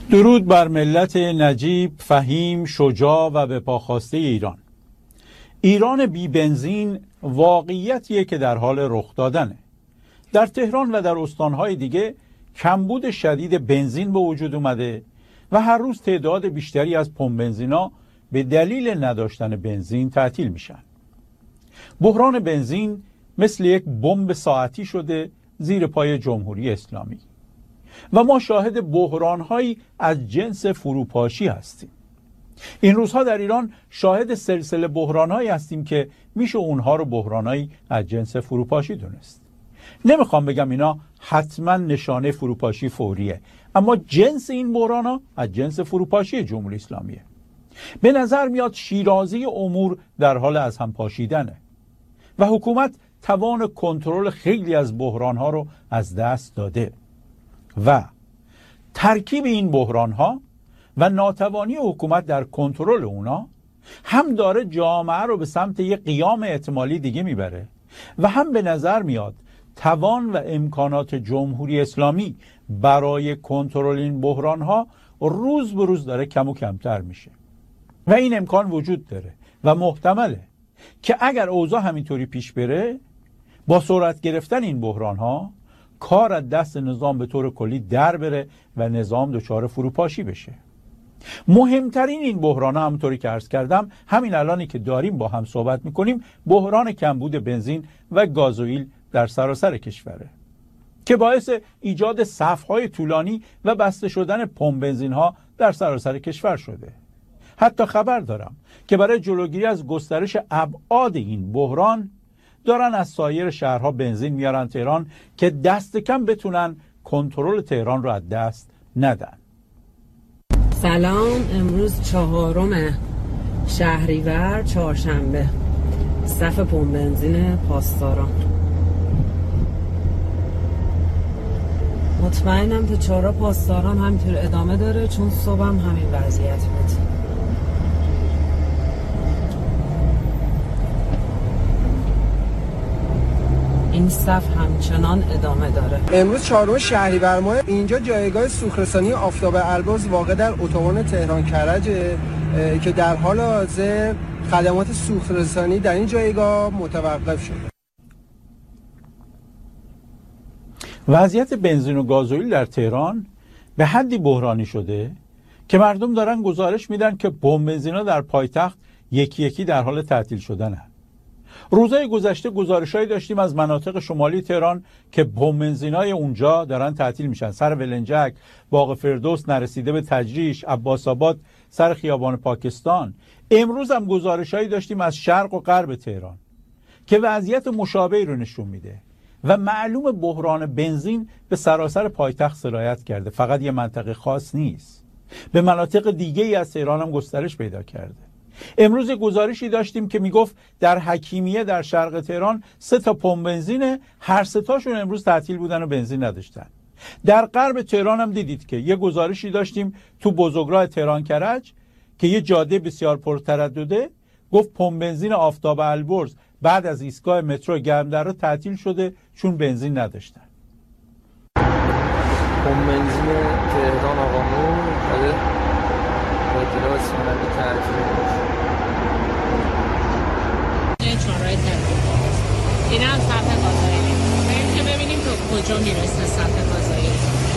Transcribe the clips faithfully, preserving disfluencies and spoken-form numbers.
درود بر ملت نجیب، فهیم، شجاع و به پاخواسته ایران. ایران بی بنزین واقعیتیه که در حال رخ دادنه. در تهران و در استانهای دیگه کمبود شدید بنزین به وجود اومده و هر روز تعداد بیشتری از پمپ بنزینا به دلیل نداشتن بنزین تعطیل میشن. بحران بنزین مثل یک بمب ساعتی شده زیر پای جمهوری اسلامی و ما شاهد بحران‌هایی از جنس فروپاشی هستیم. این روزها در ایران شاهد سلسله بحران‌هایی هستیم که میشه اونها رو بحران‌هایی از جنس فروپاشی دونست. نمیخوام بگم اینا حتما نشانه فروپاشی فوریه، اما جنس این بحران‌ها از جنس فروپاشی جمهوری اسلامیه. به نظر میاد شیرازی امور در حال از هم پاشیدنه و حکومت توان کنترل خیلی از بحران‌ها رو از دست داده و ترکیب این بحران‌ها و ناتوانی حکومت در کنترل اونا هم داره جامعه رو به سمت یک قیام احتمالی دیگه میبره و هم به نظر میاد توان و امکانات جمهوری اسلامی برای کنترل این بحران‌ها روز به روز داره کم و کمتر میشه و این امکان وجود داره و محتمله که اگر اوضاع همینطوری پیش بره با سرعت گرفتن این بحران‌ها کار از دست نظام به طور کلی در بره و نظام دچار فروپاشی بشه. مهمترین این بحران ها همونطوری که عرض کردم همین الانی که داریم با هم صحبت میکنیم بحران کمبود بنزین و گازوئیل در سراسر کشوره که باعث ایجاد صف‌های طولانی و بسته شدن پمپ بنزین ها در سراسر کشور شده. حتی خبر دارم که برای جلوگیری از گسترش ابعاد این بحران دارن از سایر شهرها بنزین میارن تهران که دست کم بتونن کنترل تهران رو از دست ندن. سلام، امروز چهارم شهریور چهارشنبه، صف پمپ بنزین پاسداران. مطمئنم که چهارراه پاسداران همینطور ادامه داره چون صبح هم همین وضعیت بود. این صف همچنان ادامه داره. امروز چهارم شهریور ماه، اینجا جایگاه سوخت‌رسانی آفتاب البرز واقع در اتوبان تهران کرج که در حال حاضر خدمات سوخت‌رسانی در این جایگاه متوقف شده. وضعیت بنزین و گازوئیل در تهران به حدی بحرانی شده که مردم دارن گزارش میدن که پمپ بنزینا در پایتخت یکی یکی در حال تعطیل شدنن. روزهای گذشته گزارشایی داشتیم از مناطق شمالی تهران که پمپ بنزینای اونجا دارن تعطیل میشن. سر ولنجک، باغ فردوس، نرسیده به تجریش، عباس آباد، سر خیابان پاکستان. امروز هم گزارشایی داشتیم از شرق و غرب تهران که وضعیت مشابهی رو نشون میده و معلوم بحران بنزین به سراسر پایتخت سرایت کرده. فقط یه منطقه خاص نیست، به مناطق دیگه ای از تهران هم گسترش پیدا کرده. امروز گزارشی داشتیم که میگفت در حکیمیه در شرق تهران سه تا پمپ بنزینه، هر سه تاشون امروز تعطیل بودن و بنزین نداشتن. در غرب تهران هم دیدید که یه گزارشی داشتیم تو بزرگراه تهران کرج که یه جاده بسیار پرتردده، گفت پمپ بنزین آفتاب البرز بعد از ایستگاه مترو گرمدره تعطیل شده چون بنزین نداشتن. پمپ بنزین تهران آقا نور بعد اطلاع سنبی تعطیل این هم صفحه گازوئیل. بریم که ببینیم تو کجا میرسه صفحه گازوئیل.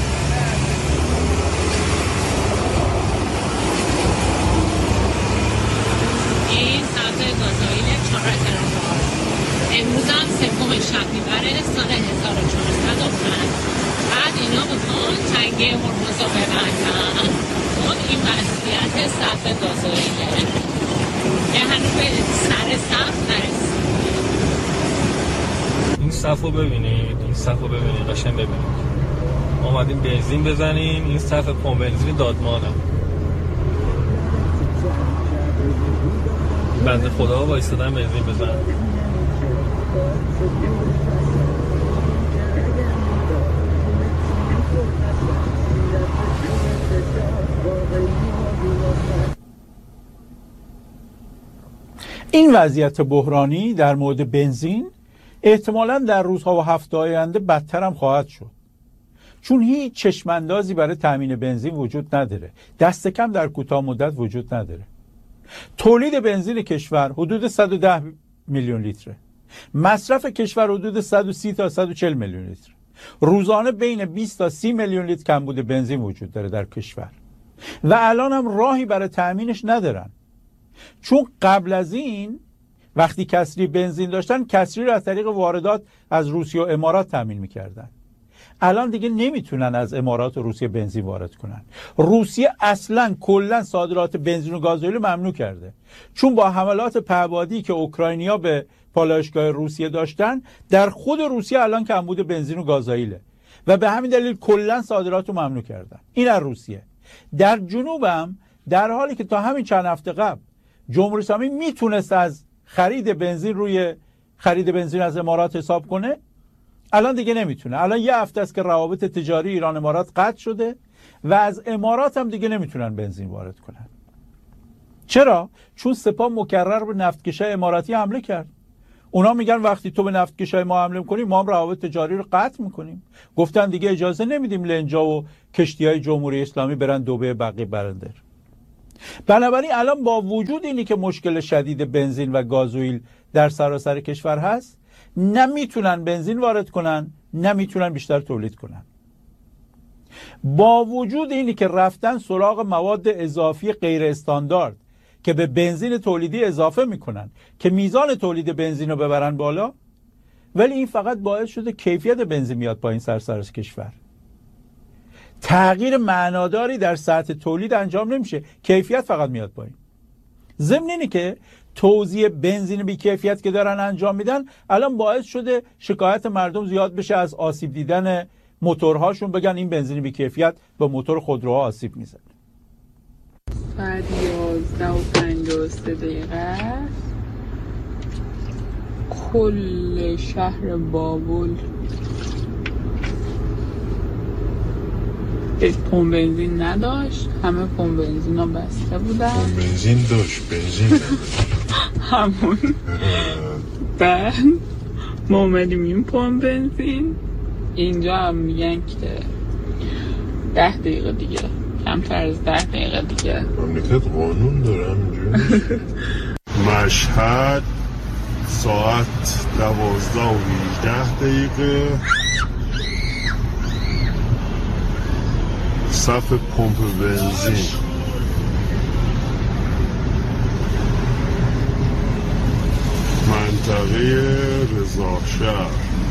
این صفحه گازوئیل چهارراه تهران. امروز هم سوم شهریور سال هزار و چهارصد و پنج. بعد اینا بخوان تنگه هرمز رو ببندن. اون این وضعیت صفحه گازوئیله که هنوز به سر صف نرسید. این صف رو ببینید، این صف رو ببینید، قشنگ ببینید. ما اومدیم بنزین بزنیم، این صف پمپ بنزین دادمانه. بنده خدا وایسادن بنزین بزنن. این وضعیت بحرانی در مورد بنزین احتمالاً در روزها و هفته آینده بدتر هم خواهد شد، چون هیچ چشماندازی برای تامین بنزین وجود نداره، دست کم در کوتاه مدت وجود نداره. تولید بنزین کشور حدود صد و ده میلیون لیتره، مصرف کشور حدود صد و سی تا صد و چهل میلیون لیتر. روزانه بین بیست تا سی میلیون لیتر کمبود بنزین وجود داره در کشور و الان هم راهی برای تأمینش ندارن، چون قبل از این وقتی کسری بنزین داشتن کسری رو از طریق واردات از روسیه و امارات تأمین میکردن. الان دیگه نمیتونن از امارات و روسیه بنزین وارد کنن. روسیه اصلا کلا صادرات بنزین و گازوئیل ممنوع کرده، چون با حملات پهپادی که اوکراینیا به پالایشگاه روسیه داشتن، در خود روسیه الان کمبود بنزین و گازوئیله و به همین دلیل کلا صادرات رو ممنوع کردن. این از روسیه. در جنوبم در حالی که تا همین چند هفته قبل جمهوری اسلامی میتونست از خرید بنزین روی خرید بنزین از امارات حساب کنه، الان دیگه نمیتونه. الان یه هفته است که روابط تجاری ایران امارات قطع شده و از امارات هم دیگه نمیتونن بنزین وارد کنن. چرا؟ چون سپاه مکرر به نفتکشای اماراتی حمله کرد. اونا میگن وقتی تو به نفتکشای ما حمله میکنی ما هم روابط تجاری رو قطع میکنیم. گفتن دیگه اجازه نمیدیم لنجا و کشتیهای جمهوری اسلامی برن دبی بقیه برندر. بنابراین الان با وجود اینی که مشکل شدید بنزین و گازوئیل در سراسر کشور هست، نمیتونن بنزین وارد کنن، نمیتونن بیشتر تولید کنن. با وجود اینی که رفتن سراغ مواد اضافی غیر استاندارد که به بنزین تولیدی اضافه میکنن که میزان تولید بنزین رو ببرن بالا، ولی این فقط باعث شده کیفیت بنزین میاد پایین سراسر کشور. تغییر معناداری در سطح تولید انجام نمیشه، کیفیت فقط میاد پایین. ضمن اینه که توزیع بنزین بی کیفیت که دارن انجام میدن الان باعث شده شکایت مردم زیاد بشه از آسیب دیدن موتورهاشون، بگن این بنزین بی کیفیت به موتور خودروها آسیب میزنه. بعد یازده و پنجاه و سه دقیقه کل شهر بابل پمپ بنزین نداشت، همه پمپ بنزین ها بسته بودن. پمپ بنزین داشت، بنزین نداشت. همون بعد ما اومدیم این پمپ بنزین، اینجا هم میگن که ده دقیقه دیگه، کمتر از ده دقیقه دیگه. مملکت قانون داره همینجوری. مشهد ساعت دوازده و هجده دقیقه صف پمپ بنزین. منطقه رضاشهر.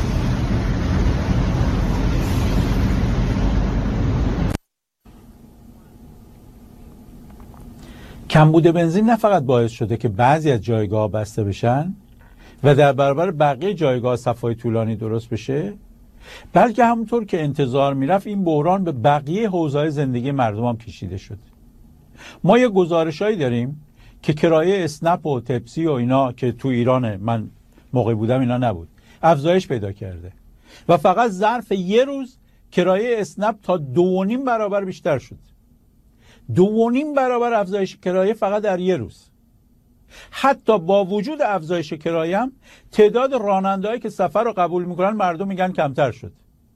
کمبود بنزین نه فقط باعث شده که بعضی از جایگاه بسته بشن و در برابر بقیه جایگاه صفای طولانی درست بشه، بلکه همونطور که انتظار میرفت این بحران به بقیه حوزه‌های زندگی مردم هم کشیده شده. ما یه گزارشایی داریم که کرایه اسنپ و تپسی و اینا که تو ایران من موقعی بودم اینا نبود، افزایش پیدا کرده و فقط ظرف یه روز کرایه اسنپ تا دو و نیم برابر بیشتر شد. دو و نیم برابر افزایش کرایه فقط در یه روز. حتی با وجود افزایش کرایه هم تعداد راننده‌هایی که سفر رو قبول میکنن مردم میگن کمتر شد.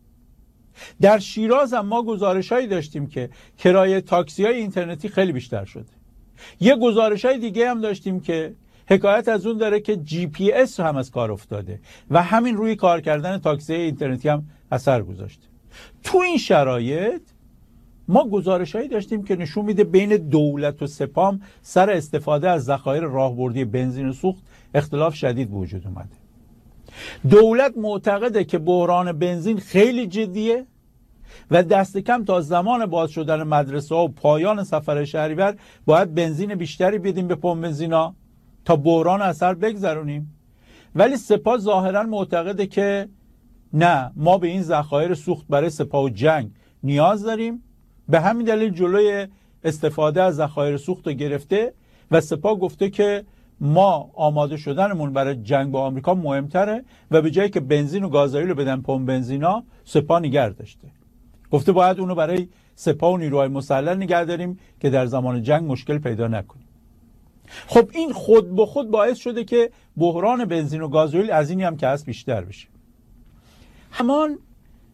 در شیراز هم ما گزارش‌هایی داشتیم که کرایه تاکسی‌های اینترنتی خیلی بیشتر شده. یه گزارش‌های دیگه هم داشتیم که حکایت از اون داره که جی پی اس هم از کار افتاده و همین روی کار کردن تاکسی‌های اینترنتی هم اثر گذاشته. تو این شرایط ما گزارش‌هایی داشتیم که نشون میده بین دولت و سپام سر استفاده از ذخایر راهبردی بنزین و سوخت اختلاف شدید وجود اومده. دولت معتقده که بحران بنزین خیلی جدیه و دست کم تا زمان باز شدن مدرسه ها و پایان سفر شهریور باید بنزین بیشتری بدیم به پمپ بنزینا تا بحران اثر بگذرونیم. ولی سپاه ظاهرا معتقده که نه، ما به این ذخایر سوخت برای سپاه و جنگ نیاز داریم، به همین دلیل جلوی استفاده از ذخایر سوخت رو گرفته و سپاه گفته که ما آماده شدنمون برای جنگ با آمریکا مهمتره و به جایی که بنزین و گازوئیل رو بدن پمپ بنزینا، سپاه نگه داشته. گفته باید اونو برای سپاه و نیروهای مسلح نگه داریم که در زمان جنگ مشکل پیدا نکنیم. خب این خود به خود باعث شده که بحران بنزین و گازوئیل از اینی هم که هست بیشتر بشه. همان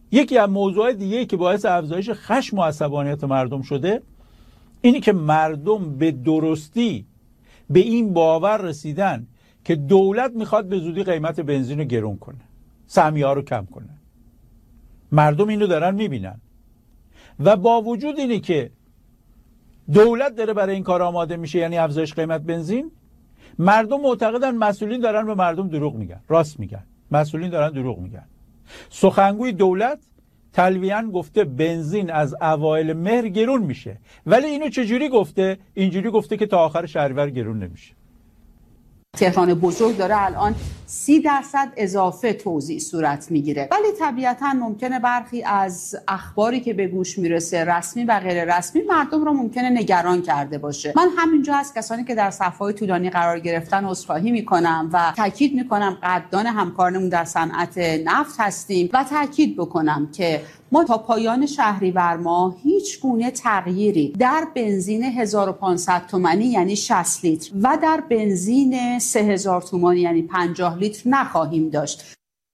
یکی از موضوعات دیگه که باعث افزایش خشم و عصبانیت مردم شده اینی که مردم به درستی به این باور رسیدن که دولت میخواد به زودی قیمت بنزین رو گرون کنه، سهمیه‌ها رو کم کنه. مردم اینو دارن میبینن و با وجود اینی که دولت داره برای این کار آماده میشه، یعنی افزایش قیمت بنزین، مردم معتقدن مسئولین دارن به مردم دروغ میگن. راست میگن، مسئولین دارن دروغ میگن. سخنگوی دولت تلویحاً گفته بنزین از اوایل مهر گرون میشه، ولی اینو چجوری گفته؟ اینجوری گفته که تا آخر شهریور گرون نمیشه. تهران بزرگ داره الان سی درصد اضافه توزیع صورت میگیره، ولی طبیعتاً ممکنه برخی از اخباری که به گوش میرسه رسمی و غیر رسمی مردم رو ممکنه نگران کرده باشه. من همینجا از کسانی که در صف‌های طولانی قرار گرفتن عذرخواهی میکنم و تاکید میکنم قدردان همکارانمون در صنعت نفت هستیم و تاکید بکنم که ما تا پایان شهریور ماه هیچ گونه تغییری در بنزین هزار و پانصد تومانی یعنی شصت لیتر و در بنزین سه هزار تومانی یعنی پنجاه لیتر نخواهیم داشت.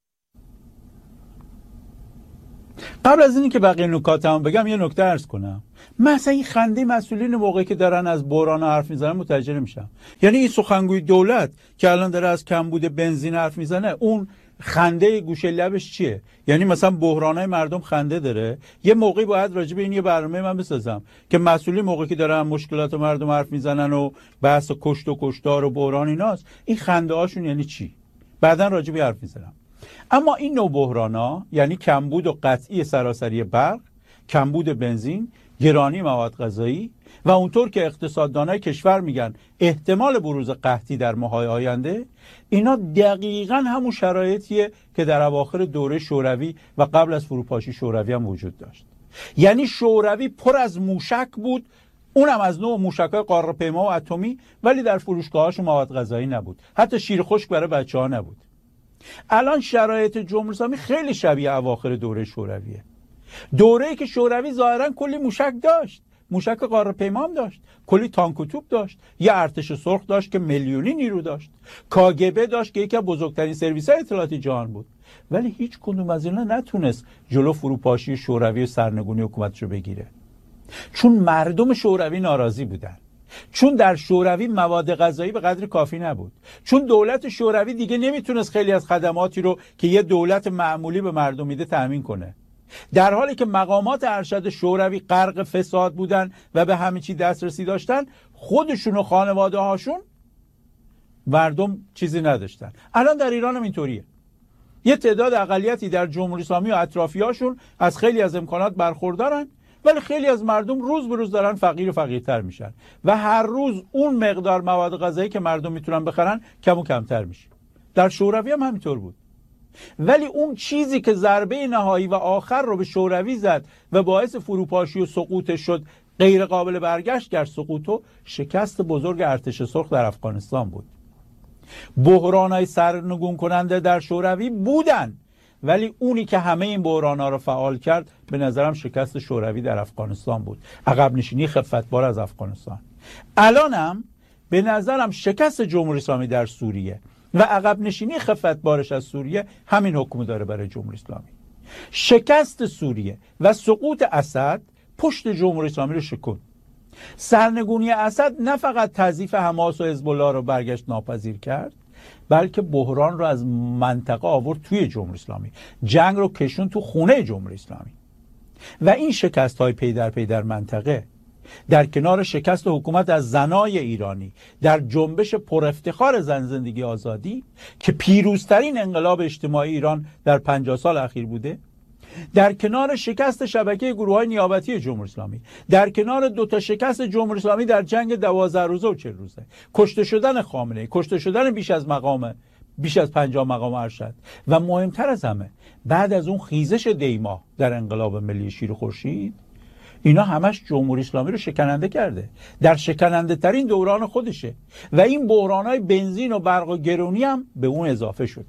قبل از اینی که بقیه نکاتمو بگم یه نکته عرض کنم. مثلا این خنده مسئولین موقعی که دارن از بحران حرف میزنن متوجه نمیشم. یعنی این سخنگوی دولت که الان داره از کمبود بنزین حرف میزنه، اون خنده گوشه لبش چیه؟ یعنی مثلا بحرانای مردم خنده داره. یه موقعی باید راجع به این یه برنامه من بسازم که مسئولین موقعی که دارن مشکلات مردم حرف میزنن و بحث کشت و کشتار و بحران ایناست، این خنده هاشون یعنی چی؟ بعدن راجع به حرف میزنم. اما این نوع بحرانا یعنی کمبود و قطعی سراسری برق، کمبود بنزین، گرانی مواد غذایی و اونطور که اقتصاددانای کشور میگن احتمال بروز قحطی در ماه‌های آینده، اینا دقیقاً همون شرایطیه که در اواخر دوره شوروی و قبل از فروپاشی شوروی هم وجود داشت. یعنی شوروی پر از موشک بود، اونم از نوع موشک‌های قاره‌پیما و اتمی، ولی در فروشگاه‌هاش مواد غذایی نبود، حتی شیر خشک برای بچه‌ها نبود. الان شرایط جمهوری اسلامی خیلی شبیه اواخر دوره شورویه. دوره‌ای که شوروی ظاهراً کلی موشک داشت، موشک قاره‌پیما هم داشت، کلی تانک و توپ داشت، یه ارتش سرخ داشت که میلیونی نیرو داشت، کاگبه داشت که یکی از بزرگترین سرویس‌های اطلاعاتی جهان بود، ولی هیچ کدوم از اینا نتونست جلو فروپاشی شوروی و سرنگونی حکومتشو بگیره. چون مردم شوروی ناراضی بودن، چون در شوروی مواد غذایی به قدر کافی نبود، چون دولت شوروی دیگه نمیتونست خیلی از خدماتی رو که یه دولت معمولی به مردم میده تأمین کنه. در حالی که مقامات ارشد شوروی غرق فساد بودن و به همه چی دسترسی داشتن، خودشون و خانواده هاشون مردم چیزی نداشتن. الان در ایران هم اینطوریه. یه تعداد اقلیتی در جمهوری اسلامی و اطرافیاشون از خیلی از امکانات برخوردارن، ولی خیلی از مردم روز به روز دارن فقیر و فقیرتر میشن و هر روز اون مقدار مواد غذایی که مردم میتونن بخرن کم و کمتر میشه. در شوروی هم همینطور بود. ولی اون چیزی که ضربه نهایی و آخر رو به شوروی زد و باعث فروپاشی و سقوط شد، غیر قابل برگشت کرد سقوط و شکست بزرگ ارتش سرخ در افغانستان بود. بحرانای سرنگون کننده در شوروی بودن، ولی اونی که همه این بحرانا رو فعال کرد به نظرم شکست شوروی در افغانستان بود، عقب نشینی خفتبار از افغانستان. الانم به نظرم شکست جمهوری اسلامی در سوریه و عقب نشینی خفتبارش از سوریه همین حکم داره برای جمهوری اسلامی. شکست سوریه و سقوط اسد پشت جمهوری اسلامی رو شکن. سرنگونی اسد نه فقط تضعیف حماس و حزب الله رو برگشت ناپذیر کرد، بلکه بحران رو از منطقه آورد توی جمهوری اسلامی، جنگ رو کشون تو خونه جمهوری اسلامی. و این شکست های پی در پی در منطقه در کنار شکست حکومت از زنای ایرانی در جنبش پر افتخار زن زندگی آزادی که پیروزترین انقلاب اجتماعی ایران در پنجاه سال اخیر بوده، در کنار شکست شبکه گروه‌های نیابتی جمهوری اسلامی، در کنار دو تا شکست جمهوری اسلامی در جنگ دوازده روزه و چهل روزه، کشته شدن خامنه‌ای، کشته شدن بیش از مقام بیش از پنجاه مقام ارشد و مهمتر از همه بعد از اون خیزش دیما در انقلاب ملی شیر خورشید، اینا همش جمهوری اسلامی رو شکننده کرده، در شکننده ترین دوران خودشه و این بحرانای بنزین و برق و گرونی هم به اون اضافه شده.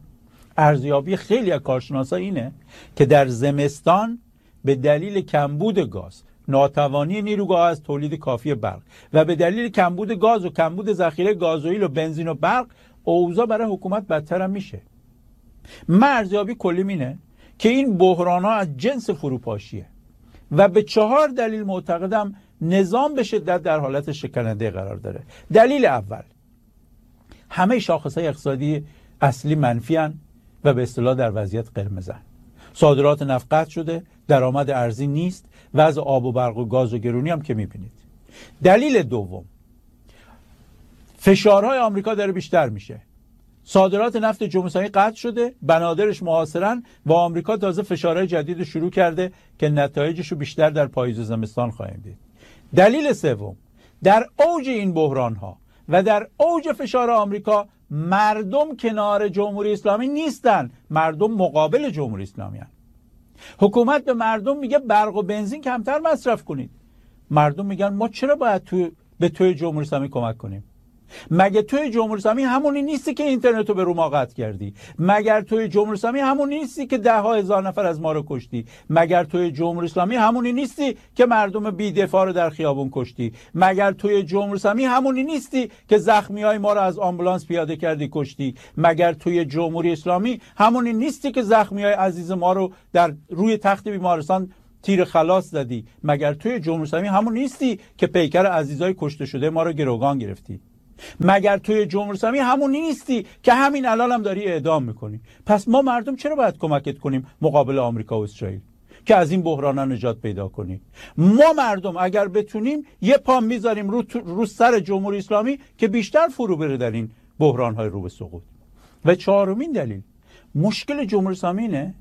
ارزیابی خیلی از کارشناسا اینه که در زمستان به دلیل کمبود گاز، ناتوانی نیروگاه از تولید کافی برق و به دلیل کمبود گاز و کمبود ذخیره گازوئیل و بنزین و برق، اوضاع برای حکومت بدتر هم میشه. من ارزیابی کلیم اینه که این بحران ها از جنس فروپاشیه و به چهار دلیل معتقدم نظام به شدت در حالت شکننده قرار داره. دلیل اول، همه شاخصهای اقتصادی اصلی منفی هن و به اصطلاح در وضعیت قرمزن. صادرات نفت قطع شده، درآمد ارزی نیست، وضع آب و برق و گاز و گرونی هم که میبینید. دلیل دوم، فشارهای آمریکا داره بیشتر میشه. صادرات نفت جمهوری اسلامی قطع شده، بنادرش محاصرن و آمریکا تازه فشارهای جدید شروع کرده که نتایجش رو بیشتر در پاییز و زمستان خواهیم دید. دلیل سوم، در اوج این بحران ها و در اوج فشار آمریکا مردم کنار جمهوری اسلامی نیستن، مردم مقابل جمهوری اسلامی هستند. حکومت به مردم میگه برق و بنزین کمتر مصرف کنید. مردم میگن ما چرا باید تو به توی جمهوری اسلامی کمک کنیم؟ مگه توی جمهوری اسلامی همونی نیستی که اینترنت رو به رو ما قطع کردی؟ مگر توی جمهوری اسلامی همونی نیستی که ده ها هزار نفر از ما رو کشتی؟ مگر توی جمهوری اسلامی همونی نیستی که مردم بی‌دفاع رو در خیابون کشتی؟ مگر توی جمهوری اسلامی همونی نیستی که زخمیای ما رو از آمبولانس پیاده کردی کشتی؟ مگر توی جمهوری اسلامی همونی نیستی که زخمیای عزیز ما رو در روی تخت بیمارستان تیر خلاص زدی؟ مگر توی جمهوری اسلامی همون نیستی که پیکر عزیزای کشته شده ما رو گروگان گرفتی؟ مگر توی جمهوری اسلامی همون نیستی که همین الان هم داری اعدام میکنی؟ پس ما مردم چرا باید کمکت کنیم مقابل آمریکا و اسرائیل که از این بحرانا نجات پیدا کنی؟ ما مردم اگر بتونیم یه پا میذاریم رو, رو سر جمهوری اسلامی که بیشتر فرو بره در این بحران‌های رو به سقوط. و چهارمین دلیل، مشکل جمهوری اسلامی اینه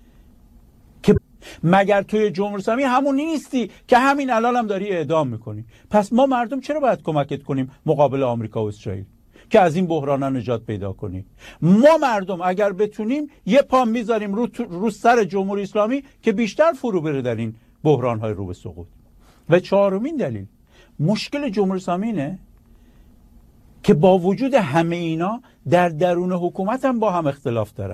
که مگر توی جمهوری اسلامی همون نیستی که همین الان هم داری اعدام میکنی؟ پس ما مردم چرا باید کمکت کنیم مقابل آمریکا و اسرائیل که از این بحرانا نجات پیدا کنی؟ ما مردم اگر بتونیم یه پا میذاریم رو, رو سر جمهوری اسلامی که بیشتر فرو بره در این بحران‌های رو به سقوط. و چهارمین دلیل، مشکل جمهوری اسلامی اینه که با وجود همه اینا در درون حکومت هم با هم اختلاف دارن.